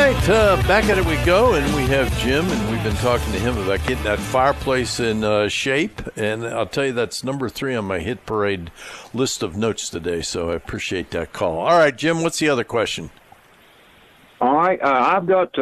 right, back at it we go, and we have Jim, and we've been talking to him about getting that fireplace in shape, and I'll tell you that's number 3 on my hit parade list of notes today, so I appreciate that call. All right, Jim, what's the other question? All right, I've got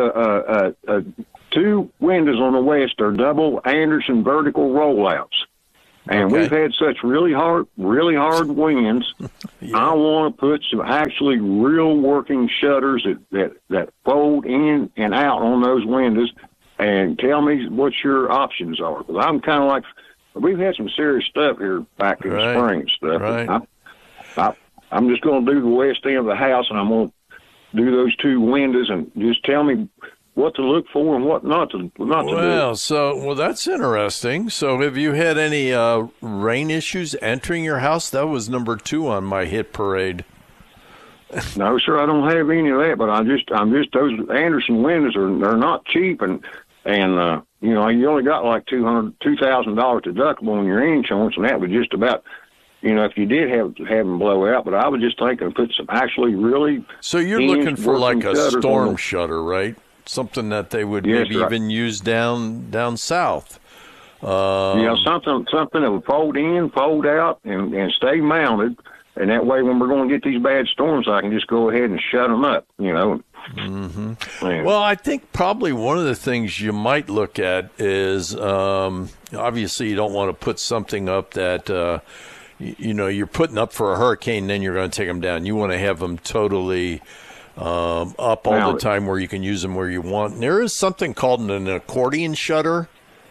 2 windows on the west. They're double Anderson vertical rollouts. And Okay. we've had such really hard winds. Yeah. I want to put some actually real working shutters that fold in and out on those windows. And tell me what your options are. Because I'm kind of like, we've had some serious stuff here back in the spring and stuff. Right. I'm just going to do the west end of the house, and I'm going to do those 2 windows, and just tell me what to look for and what not to do. Well, that's interesting. So have you had any rain issues entering your house? That was number 2 on my hit parade. No, sir, I don't have any of that, but I'm just those Anderson windows they're not cheap, and you only got like $2,000 deductible on your insurance, and that was just about, if you did have them blow out. But I was just thinking of put some actually really. So you're looking for like a storm shutter, right? Something that they would maybe even use down south. Something that would fold in, fold out, and stay mounted. And that way, when we're going to get these bad storms, I can just go ahead and shut them up, Mm-hmm. Well, I think probably one of the things you might look at is, obviously, you don't want to put something up that, you're putting up for a hurricane, then you're going to take them down. You want to have them totally up all the time where you can use them where you want. And there is something called an accordion shutter,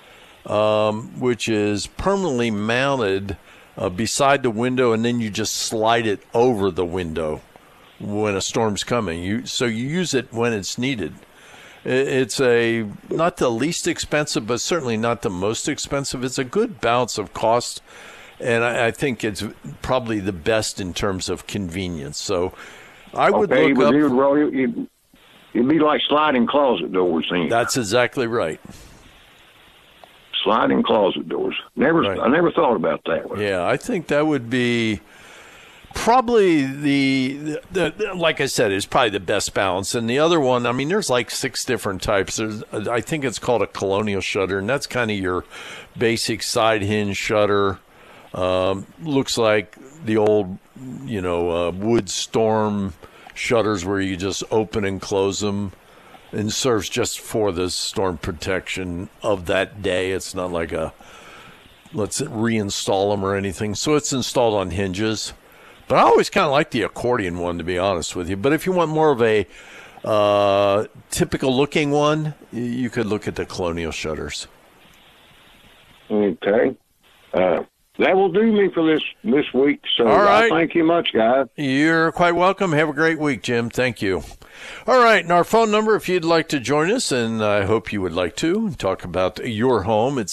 which is permanently mounted beside the window, and then you just slide it over the window when a storm's coming. So you use it when it's needed. It's not the least expensive, but certainly not the most expensive. It's a good balance of cost, and I think it's probably the best in terms of convenience. So I would look up. It'd be like sliding closet doors. That's exactly right. Sliding closet doors. I never thought about that one. Yeah, I think that would be probably the like I said, is probably the best balance. And the other one, I mean, there's like 6 different types. I think it's called a colonial shutter, and that's kind of your basic side hinge shutter. Looks like the old, wood storm shutters where you just open and close them, and serves just for the storm protection of that day. It's not like let's reinstall them or anything. So it's installed on hinges. But I always kind of like the accordion one, to be honest with you. But if you want more of a typical looking one, you could look at the colonial shutters. Okay. That will do me for this week. So all right. Thank you much, guys. You're quite welcome. Have a great week, Jim. Thank you. All right, and our phone number, if you'd like to join us, and I hope you would like to, talk about your home, it's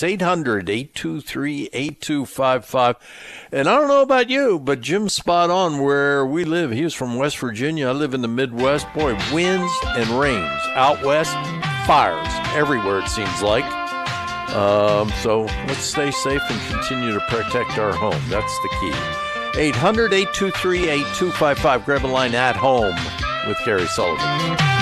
800-823-8255. And I don't know about you, but Jim's spot on where we live. He was from West Virginia. I live in the Midwest. Boy, winds and rains. Out west, fires everywhere, it seems like. So let's stay safe and continue to protect our home. That's the key. 800-823-8255. Grab a line at home with Gary Sullivan.